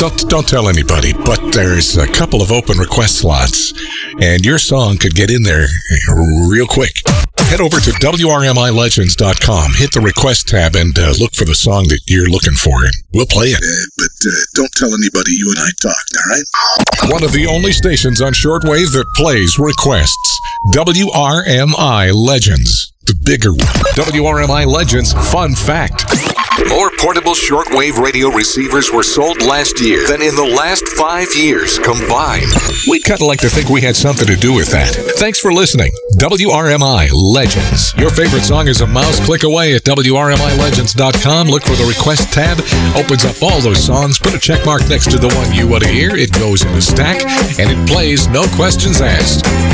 Don't tell anybody, but there's a couple of open request slots, and your song could get in there real quick. Head over to WRMILegends.com, hit the request tab, and look for the song that you're looking for, and we'll play it. But don't tell anybody you and I talked, all right? One of the only stations on shortwave that plays requests. WRMI Legends, the bigger one. WRMI Legends Fun Fact. More portable shortwave radio receivers were sold last year than in the last 5 years combined. We'd kind of like to think we had something to do with that. Thanks for listening. WRMI Legends. Your favorite song is a mouse click away at WRMILegends.com. Look for the request tab. Opens up all those songs. Put a check mark next to the one you want to hear. It goes in the stack, and it plays no questions asked.